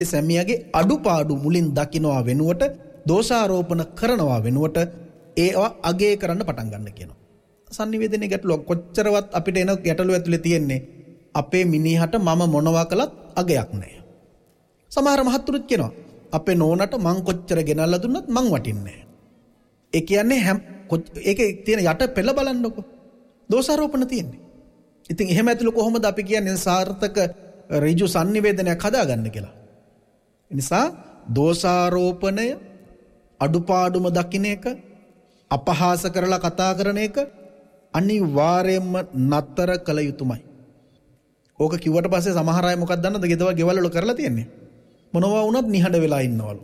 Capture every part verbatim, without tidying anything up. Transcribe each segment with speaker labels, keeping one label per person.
Speaker 1: සැමියාගේ අඩුපාඩු මුලින් දකිනවා වෙනුවට දෝෂාරෝපණ කරනවා වෙනුවට ඒවා අගය කරන්න පටන් ගන්න කියනවා. සංනිවේදනයේ ගැටලුව කොච්චරවත් අපිට එන ගැටලුව ඇතුලේ තියෙන්නේ අපේ මිනිහට මම මොනවා කළත් අගයක් නැහැ. සමහර මහත්තුරුත් කියනවා අපේ නෝනට මං කොච්චර ගෙනල්ලා දුන්නත් මං වටින්නේ නැහැ. ඒ කියන්නේ හැම ඒකේ තියෙන යට පෙළ බලන්නකො. දෝෂාරෝපණ තියෙන්නේ. ඉතින් එහෙම ඇතුළේ කොහොමද අපි කියන්නේ සාර්ථක ඍජු සංනිවේදනයක් හදාගන්න කියලා. ඒ නිසා දෝෂාරෝපණය අඩුපාඩුම දකින්න එක අපහාස කරලා කතා කරන එක අනිවාර්යයෙන්ම නතර කළ යුතුමයි. ඕක කිව්වට පස්සේ සමහර අය මොකක්ද දන්නද? ගෙදවල් ගෙවල් වල කරලා තියන්නේ. මොනවා වුණත් නිහඬ වෙලා ඉන්නවලු.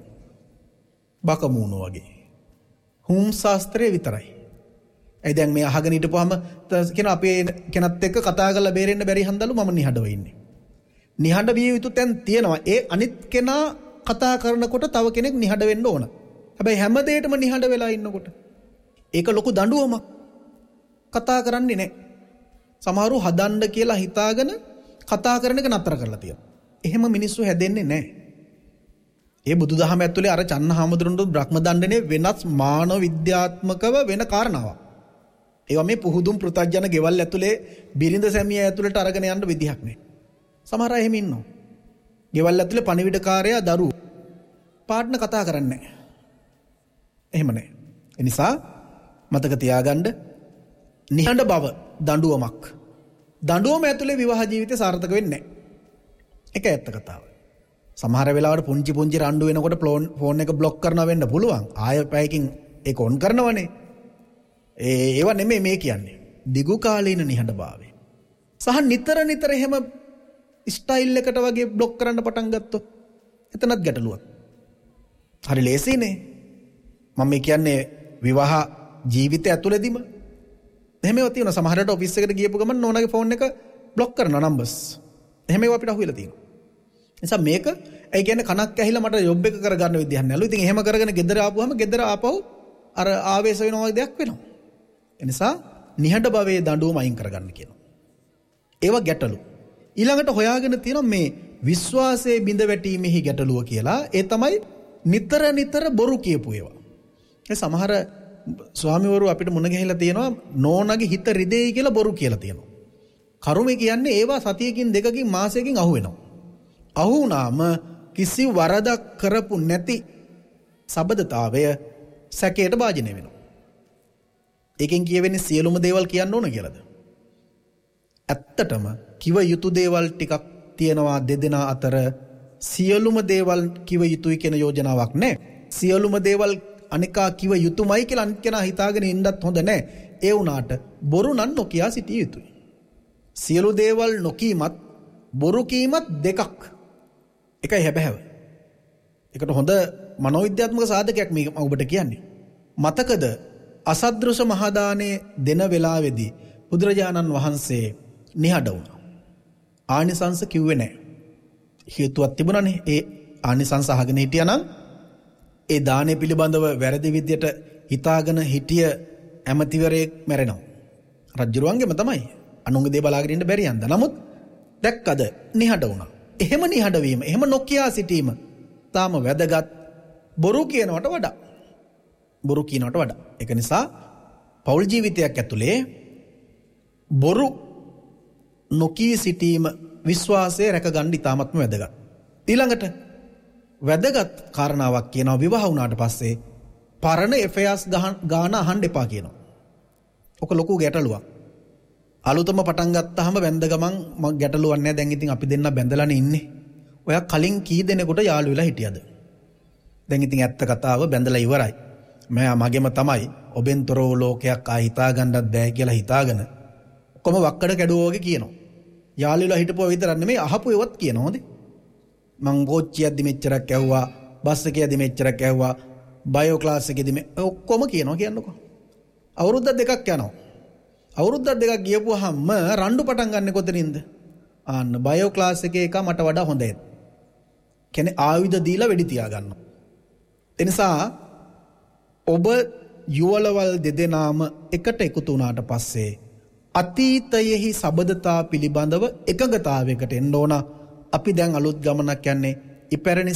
Speaker 1: බකමූණෝ වගේ. හුම් ශාස්ත්‍රයේ විතරයි. ඒ දැන් මේ අහගෙන හිටපුවාම කියන අපේ කෙනත් එක්ක කතා කරලා බේරෙන්න බැරි හන්දලු මම නිහඬව ඉන්නේ. නිහඬ විය යුතු තැන් තියෙනවා. ඒ අනිත් කෙනා කතා කරනකොට තව කෙනෙක් නිහඬ වෙන්න ඕන. හැබැයි හැම දෙයකම නිහඬ වෙලා ඉන්නකොට ඒක ලොකු දඬුවමක්. කතා කරන්නේ නැහැ. සමහරු හදන්න කියලා හිතාගෙන කතා කරන එක නතර කරලා තියෙනවා. එහෙම මිනිස්සු හැදෙන්නේ නැහැ. ඒ බුදුදහම ඇතුලේ අර චන්නහාමුදුරන්ගේ බ්‍රහ්ම දණ්ඩනේ වෙනස් මානව විද්‍යාත්මකව වෙන කාරණාවක්. ඒවා මේ පුහුදුම් පෘථග්ජන ගෙවල් ඇතුලේ බිරිඳ සැමියා ඇතුලට අරගෙන යන්න විදිහක් නැහැ. සමහර අය එහෙම ඉන්නවා. ගෙවල් ඇතුලේ පණිවිඩකාරයා දරුවෝ පාර්ට්නර් කතා කරන්නේ නැහැ. එහෙම නැහැ. ඒ නිසා මතක තියාගන්න නිහඬ බව දඬුවමක්. දඬුවම ඇතුලේ විවාහ ජීවිතය සාර්ථක වෙන්නේ නැහැ. ඒක ඇත්ත කතාව. සමහර වෙලාවට පුංචි පුංචි රණ්ඩු වෙනකොට ෆෝන් එක බ්ලොක් කරනවා වෙන්න පුළුවන්. ආයෙ පැයකින් ඒක ඔන් කරනවනේ. ඒ ඒව නෙමෙයි මේ කියන්නේ. දිගු කාලීන නිහඬභාවය. සහ නිතර නිතර එහෙම ස්ටයිල් එකට වගේ බ්ලොක් කරන්න පටන් ගත්තොත් එතනත් ගැටලුවක්. හරි ලේසියිනේ. මම කියන්නේ විවාහ ජීවිතය ඇතුළේදීම එහෙම ඒවා තියෙනවා. සමහරවිට ඔෆිස් එකට ගියපු ගමන් නෝනාගේ ෆෝන් එක බ්ලොක් කරනවා නම්බර්ස්. එහෙම ඒවා අපිට අහුවෙලා තියෙනවා. නිසා මේක ඒ කියන්නේ කනක් ඇහිලා මට ජොබ් එක කරගන්න විදිහක් නැලු. ඉතින් එහෙම කරගෙන ගෙදර ආපුවාම ගෙදර ආපහු අර ආවේශ වෙනවා වගේ දෙයක් වෙනවා. ඒ නිසා නිහඬ භවයේ දඬුවම අයින් කරගන්න කියනවා. ඒවා ගැටලු. ඊළඟට හොයාගෙන තියෙනවා මේ විශ්වාසයේ බිඳ වැටීමෙහි ගැටලුව කියලා. ඒ තමයි නිතර නිතර බොරු කියපු ඒවා. ඒ සමහර ස්වාමිවරු අපිට මුණ ගැහිලා තියෙනවා නෝනාගේ හිත රිදෙයි කියලා බොරු කියලා තියෙනවා. කරුමේ කියන්නේ ඒවා සතියකින් දෙකකින් මාසයකින් අහු වෙනවා. අහු වුණාම කිසි වරදක් කරපු නැති සබදතාවය සැකයට භාජනය වෙනවා. ඒකෙන් කියවෙන්නේ සියලුම දේවල් කියන්න ඕන කියලාද? ඇත්තටම කිව යුතු දේවල් ටිකක් තියෙනවා දෙදෙනා අතර. සියලුම දේවල් කිව යුතුයි කියන යෝජනාවක් නැහැ. සියලුම දේවල් අනිකා කිව යුතුයමයි කියලා අනිත් කෙනා හිතාගෙන ඉන්නත් හොඳ නැහැ. ඒ වුණාට බොරු නම් නොකිය සිටිය යුතුයි. සියලු දේවල් නොකීමත් බොරු කීමත් දෙකක්. එකයි හැබෑව. ඒකට හොඳ මනෝවිද්‍යාත්මක සාධකයක් මේ මම ඔබට කියන්නේ. මතකද අසද්දෘශ මහදානයේ දෙන වෙලාවේදී බුදුරජාණන් වහන්සේ නිහඬ වුණා. ආනිසංස කිව්වේ නැහැ. හේතුවක් තිබුණානේ. ඒ ආනිසංස අහගෙන හිටියානම් ඒ දානය පිළිබඳව වැරදි විදියට හිතාගෙන හිටිය ඇමතිවරයෙක් මැරෙනවා. රජුරුවන්ගෙම තමයි. අනුන්ගේ දේ බලාගෙන ඉන්න බැරි යන්ද. නමුත් දැක්කද නිහඬ වුණා. එහෙම නිහඬ වීම, එහෙම නොකියා සිටීම තාම වැදගත් බොරු කියනවට වඩා. බොරු කියනවට වඩා. ඒක නිසා පෞල් ජීවිතයක් ඇතුලේ බොරු නොකී සිටීම විශ්වාසය රැකගන්න ඉතාමත්ම වැදගත්. ඊළඟට වැදගත් කාරණාවක් කියනවා විවාහ වුණාට පස්සේ පරණ එෆයාස් ගාන අහන්න එපා කියනවා. ඔක ලොකු ගැටලුවක්. අලුතම පටන් ගත්තාම වැඳ ගමන් මම ගැටලුවක් නැහැ. දැන් ඉතින් අපි දෙන්න බැඳලානේ ඉන්නේ. ඔයා කලින් කී දෙනෙකුට යාළු වෙලා හිටියද? දැන් ඉතින් ඇත්ත කතාව බැඳලා ඉවරයි. මම මගෙම තමයි ඔබෙන් තොරව ලෝකයක් ආ හිතා ගන්නත් බෑ කියලා හිතාගෙන කොම වක්කඩ කැඩුවෝ වගේ කියනවා. යාළු වෙලා හිටපුවා විතරක් නෙමෙයි අහපු ඒවත් කියනවා හොඳේ. මං කෝච්චියක්දි මෙච්චරක් ඇහුවා, බස් එකේදි මෙච්චරක් ඇහුවා, බයෝ ක්ලාස් එකේදි මේ ඔක්කොම කියනවා කියන්නකෝ. අවුරුද්ද දෙකක් යනවා. අවුරුද්ද දෙකක් ගියපුවාම රණ්ඩු පටන් ගන්න කොතනින්ද? ආන්න බයෝ ක්ලාස් එකේ එක මට වඩා හොඳයි. කියන්නේ ආයුධ දීලා වෙඩි තියා ගන්නවා. ඒ නිසා ඔබ යුවලවල් දෙදෙනාම එකට එකතු වුණාට පස්සේ අතීතයෙහි සබදතා පිළිබඳව එකගතාවයකට එන්න ඕන. අපි දැන් අලුත් ගමනක් යන්නේ ඉපැරණි